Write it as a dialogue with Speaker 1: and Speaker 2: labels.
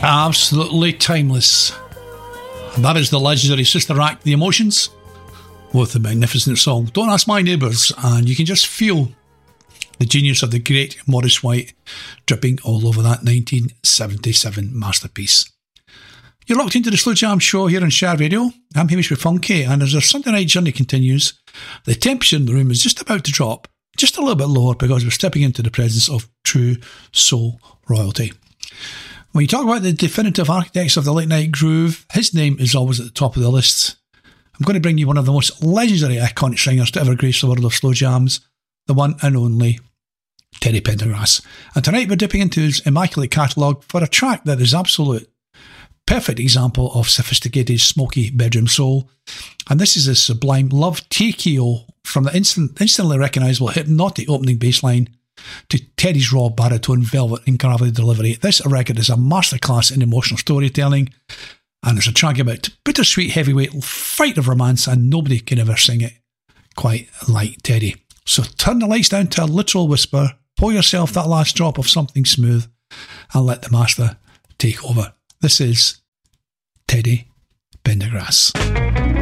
Speaker 1: Absolutely timeless. That is the legendary Sister Act, The Emotions, with the magnificent song Don't Ask My Neighbours, and you can just feel the genius of the great Maurice White dripping all over that 1977 masterpiece. You're locked into the Slow Jam Show here on Share Radio. I'm Hamish with Funky, and as our Sunday night journey continues, the temperature in the room is just about to drop just a little bit lower because we're stepping into the presence of true soul royalty. When you talk about the definitive architects of the late night groove, his name is always at the top of the list. I'm going to bring you one of the most legendary iconic singers to ever grace the world of slow jams, the one and only Teddy Pendergrass. And tonight we're dipping into his immaculate catalogue for a track that is absolute perfect example of sophisticated, smoky bedroom soul. And this is a sublime Love Take-O from the instantly recognisable hypnotic opening bass line to Teddy's raw baritone velvet and gravelly delivery. This record is a masterclass in emotional storytelling, and it's a track about bittersweet heavyweight fight of romance, and nobody can ever sing it quite like Teddy. So turn the lights down to a literal whisper, pour yourself that last drop of something smooth, and let the master take over. This is Teddy Pendergrass.